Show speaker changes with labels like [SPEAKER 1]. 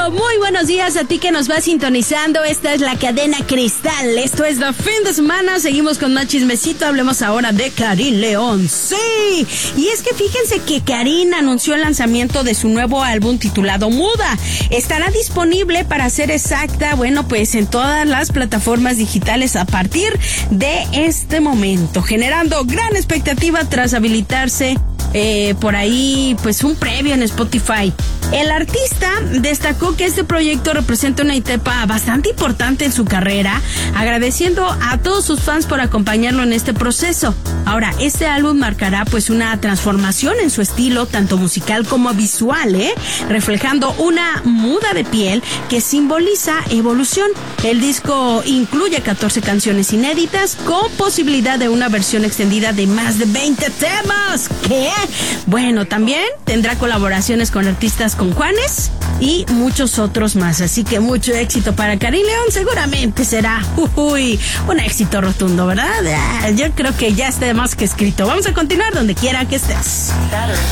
[SPEAKER 1] Muy buenos días a ti que nos va sintonizando. Esta es la cadena Cristal. Esto es la fin de semana. Seguimos con más chismecito. Hablemos ahora de Karin León. Sí. Y es que fíjense que Karin anunció el lanzamiento de su nuevo álbum titulado Muda. Estará disponible, para ser exacta, bueno, pues en todas las plataformas digitales a partir de este momento, generando gran expectativa tras habilitarse por ahí pues un previo en Spotify. El artista destacó que este proyecto representa una etapa bastante importante en su carrera, agradeciendo a todos sus fans por acompañarlo en este proceso. Ahora, este álbum marcará pues una transformación en su estilo, tanto musical como visual, reflejando una muda de piel que simboliza evolución. El disco incluye 14 canciones inéditas con posibilidad de una versión extendida de más de 20 temas. ¿Qué? Bueno, también tendrá colaboraciones con artistas con Juanes y muchos otros más, así que mucho éxito para Karin León. Seguramente será un éxito rotundo, ¿verdad? Yo creo que ya está más que escrito. Vamos a continuar donde quiera que estés.